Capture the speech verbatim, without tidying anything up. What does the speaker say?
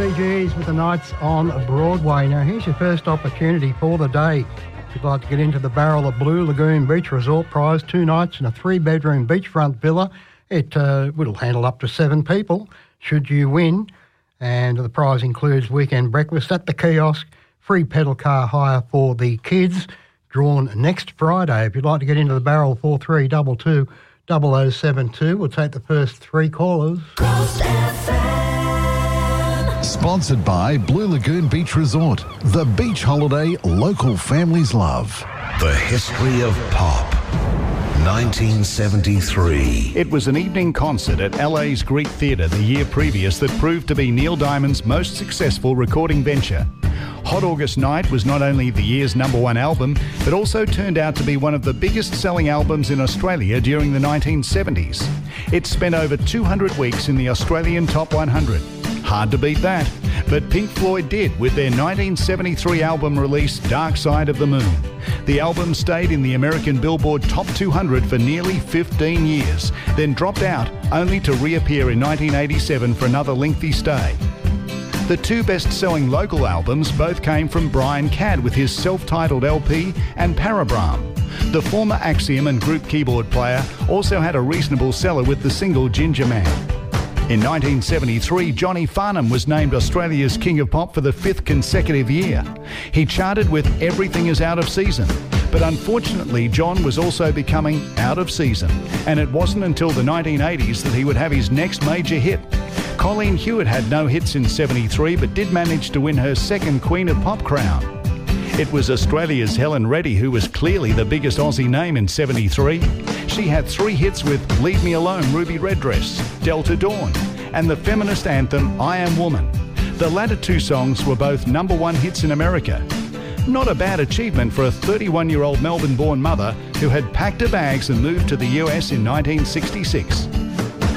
Bee Gees with the Nights on Broadway. Now, here's your first opportunity for the day. If you'd like to get into the barrel of Blue Lagoon Beach Resort, prize two nights in a three-bedroom beachfront villa. It uh, will handle up to seven people, should you win. And the prize includes weekend breakfast at the kiosk, free pedal car hire for the kids, drawn next Friday. If you'd like to get into the barrel, four three two two, zero zero seven two. We'll take the first three callers. Coast F M. Sponsored by Blue Lagoon Beach Resort, the beach holiday local families love. The history of pop. nineteen seventy-three. It was an evening concert at L A's Greek Theatre the year previous that proved to be Neil Diamond's most successful recording venture. Hot August Night was not only the year's number one album, but also turned out to be one of the biggest selling albums in Australia during the nineteen seventies. It spent over two hundred weeks in the Australian Top one hundred. Hard to beat that, but Pink Floyd did with their nineteen seventy-three album release, Dark Side of the Moon. The album stayed in the American Billboard Top two hundred for nearly fifteen years, then dropped out only to reappear in nineteen eighty-seven for another lengthy stay. The two best-selling local albums both came from Brian Cadd with his self-titled L P and Parabram. The former Axiom and group keyboard player also had a reasonable seller with the single Ginger Man. In nineteen seventy-three, Johnny Farnham was named Australia's King of Pop for the fifth consecutive year. He charted with Everything Is Out of Season, but unfortunately John was also becoming out of season, and it wasn't until the nineteen eighties that he would have his next major hit. Colleen Hewitt had no hits in seventy-three, but did manage to win her second Queen of Pop crown. It was Australia's Helen Reddy who was clearly the biggest Aussie name in seventy-three. She had three hits with Leave Me Alone, Ruby Redress, Delta Dawn, and the feminist anthem I Am Woman. The latter two songs were both number one hits in America. Not a bad achievement for a thirty-one-year-old Melbourne-born mother who had packed her bags and moved to the U S in nineteen sixty-six.